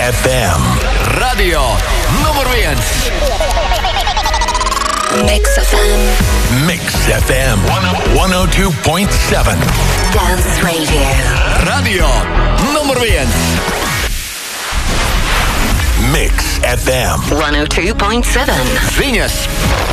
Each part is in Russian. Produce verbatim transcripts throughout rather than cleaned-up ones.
эф эм. Radio nummer viens. Mix эф эм. Mix эф эм сто два и семь. Dance Radio. Radio nummer viens. Mix эф эм сто два и семь. Ziņas.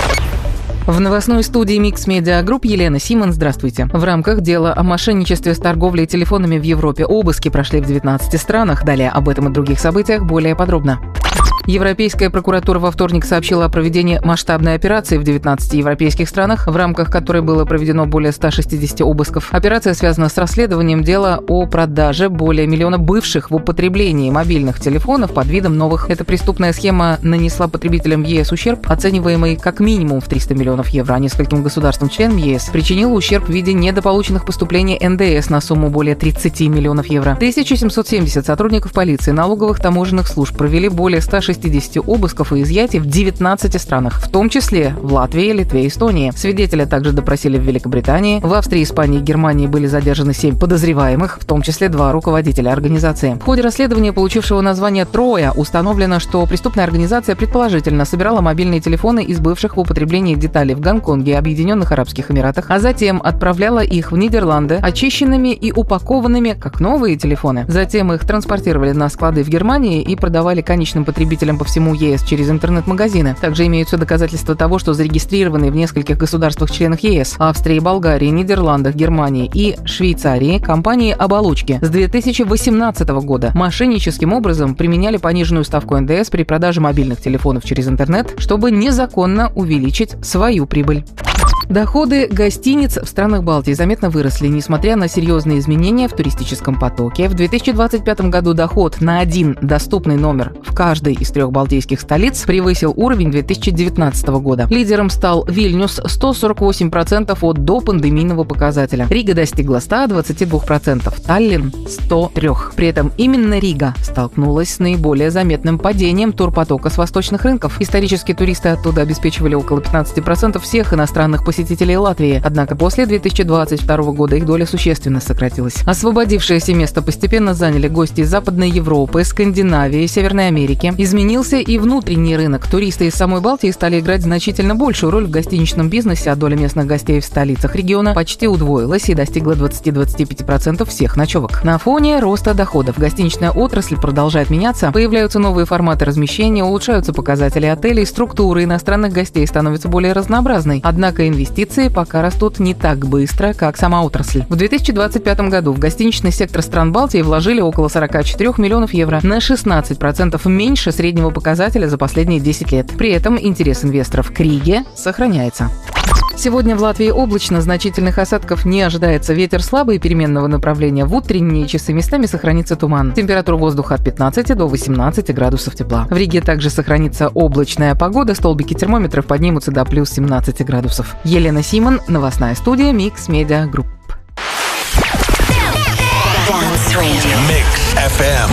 В новостной студии Mix Media Group Елена Симон. Здравствуйте. В рамках дела о мошенничестве с торговлей телефонами в Европе обыски прошли в девятнадцати странах. Далее об этом и других событиях более подробно. Европейская прокуратура во вторник сообщила о проведении масштабной операции в девятнадцати европейских странах, в рамках которой было проведено более ста шестидесяти обысков. Операция связана с расследованием дела о продаже более миллиона бывших в употреблении мобильных телефонов под видом новых. Эта преступная схема нанесла потребителям в ЕС ущерб, оцениваемый как минимум в триста миллионов евро, а нескольким государствам-членам ЕС причинила ущерб в виде недополученных поступлений эн дэ эс на сумму более тридцати миллионов евро. тысяча семьсот семьдесят сотрудников полиции, налоговых, таможенных служб провели более ста шестидесяти обысков и изъятий в девятнадцати странах, в том числе в Латвии, Литве и Эстонии. Свидетеля также допросили в Великобритании. В Австрии, Испании и Германии были задержаны семь подозреваемых, в том числе два руководителя организации. В ходе расследования, получившего название «Троя», установлено, что преступная организация предположительно собирала мобильные телефоны из бывших в употреблении деталей в Гонконге и Объединенных Арабских Эмиратах, а затем отправляла их в Нидерланды очищенными и упакованными как новые телефоны. Затем их транспортировали на склады в Германии и продавали конечным потребителям по всему ЕС через интернет-магазины. Также имеются доказательства того, что зарегистрированные в нескольких государствах-членах ЕС – Австрии, Болгарии, Нидерландах, Германии и Швейцарии – компании «Оболочки» с две тысячи восемнадцатого года мошенническим образом применяли пониженную ставку эн дэ эс при продаже мобильных телефонов через интернет, чтобы незаконно увеличить свою прибыль. Доходы гостиниц в странах Балтии заметно выросли, несмотря на серьезные изменения в туристическом потоке. В две тысячи двадцать пятом году доход на один доступный номер в каждой из трех балтийских столиц превысил уровень две тысячи девятнадцатого года. Лидером стал Вильнюс – сто сорок восемь процентов от допандемийного показателя. Рига достигла ста двадцати двух процентов, Таллин – сто три процента. При этом именно Рига столкнулась с наиболее заметным падением турпотока с восточных рынков. Исторически туристы оттуда обеспечивали около пятнадцати процентов всех иностранных посетителей посетителей Латвии. Однако после две тысячи двадцать второго года их доля существенно сократилась. Освободившееся место постепенно заняли гости из Западной Европы, Скандинавии, Северной Америки. Изменился и внутренний рынок. Туристы из самой Балтии стали играть значительно большую роль в гостиничном бизнесе, а доля местных гостей в столицах региона почти удвоилась и достигла двадцати-двадцати пяти процентов всех ночевок. На фоне роста доходов гостиничная отрасль продолжает меняться, появляются новые форматы размещения, улучшаются показатели отелей, структура иностранных гостей становится более разнообразной. Однако инвестиции Инвестиции пока растут не так быстро, как сама отрасль. В две тысячи двадцать пятом году в гостиничный сектор стран Балтии вложили около сорока четырёх миллионов евро, на шестнадцать процентов меньше среднего показателя за последние десять лет. При этом интерес инвесторов к Риге сохраняется. Сегодня в Латвии облачно, значительных осадков не ожидается. Ветер слабый, переменного направления. В утренние часы местами сохранится туман. Температура воздуха от пятнадцати до восемнадцати градусов тепла. В Риге также сохранится облачная погода. Столбики термометров поднимутся до плюс семнадцати градусов. Елена Симон, новостная студия Mix Media Group. Mix эф эм.